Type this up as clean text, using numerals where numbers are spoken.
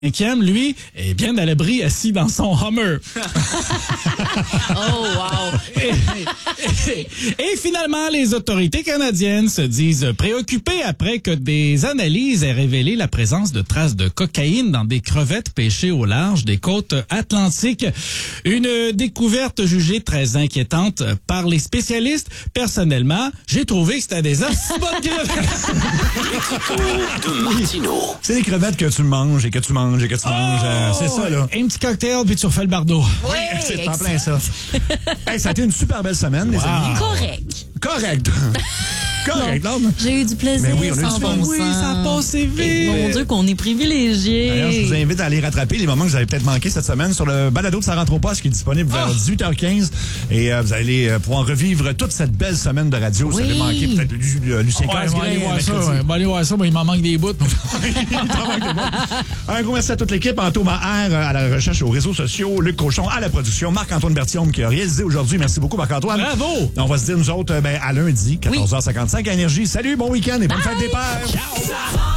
cinquième, lui, est bien à l'abri assis dans son Hummer. Oh, wow! Et finalement, les autorités canadiennes se disent préoccupées après que des analyses aient révélé la présence de traces de cocaïne dans des crevettes pêchées au large des côtes atlantiques. Une découverte jugée très inquiétante par les spécialistes. Personnellement, j'ai trouvé que c'était des assez bonnes crevettes. De Martino. C'est les crevettes que tu manges et que tu manges et que tu manges. C'est ça, là. Un petit cocktail, puis tu refais le bardeau. Oui, C'est en plein ça. Hey, ça a été une super belle semaine, les amis. correct. Correct. Correct, non? J'ai eu du plaisir. Mais oui, on a eu sans du fun. bon Oui, sens. ça a passé vite. Et mon Dieu, qu'on est privilégiés. D'ailleurs, je vous invite à aller rattraper les moments que vous avez peut-être manqués cette semaine sur le balado de Ça rentre au poste qui est disponible vers 18h15. Et vous allez pouvoir revivre toute cette belle semaine de radio. Vous avez manqué peut-être Lucien Ouais, on va aller Casgrain. voir ça. On va aller voir ça, mais il m'en manque des bouts. Un gros merci à toute l'équipe. Antoine Maher à la recherche aux réseaux sociaux. Luc Cochon à la production. Marc-Antoine Berthiaume qui a réalisé aujourd'hui. Merci beaucoup, Marc-Antoine. Bravo! On va se dire, nous autres, à lundi, 14h55 à Énergie. Salut, bon week-end et bonne fête des pères. Ciao!